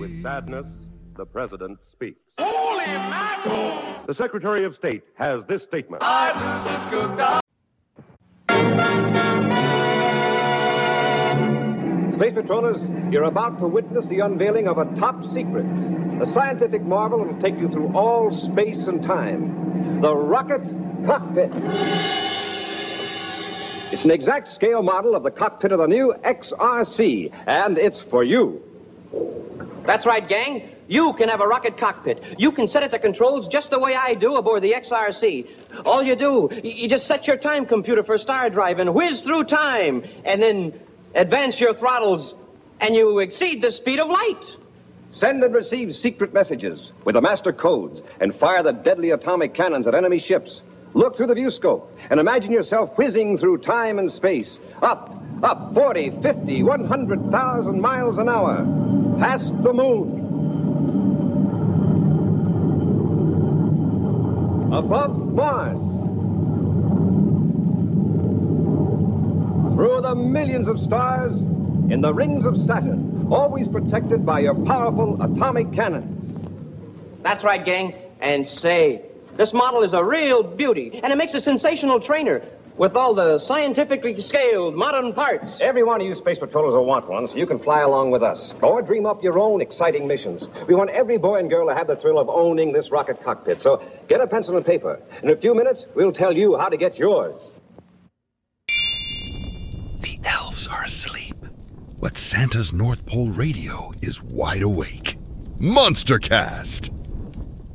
With sadness, the President speaks. Holy mackerel! The Secretary of State has this statement. Space Patrollers, you're about to witness the unveiling of a top secret, a scientific marvel that will take you through all space and time. The rocket cockpit. It's an exact scale model of the cockpit of the new XRC, and it's for you. That's right, gang. You can have a rocket cockpit. You can set it to controls just the way I do aboard the XRC. All you do, you just set your time computer for star drive and whiz through time, and then advance your throttles, and you exceed the speed of light. Send and receive secret messages with the master codes and fire the deadly atomic cannons at enemy ships. Look through the viewscope and imagine yourself whizzing through time and space. Up, 40, 50, 100,000 miles an hour. Past the moon. Above Mars. Through the millions of stars in the rings of Saturn, always protected by your powerful atomic cannons. That's right, gang. And say, this model is a real beauty, and it makes a sensational trainer with all the scientifically scaled modern parts. Every one of you Space Patrollers will want one, so you can fly along with us. Or dream up your own exciting missions. We want every boy and girl to have the thrill of owning this rocket cockpit. So get a pencil and paper. In a few minutes, we'll tell you how to get yours. The elves are asleep, but Santa's North Pole radio is wide awake. Monstercast.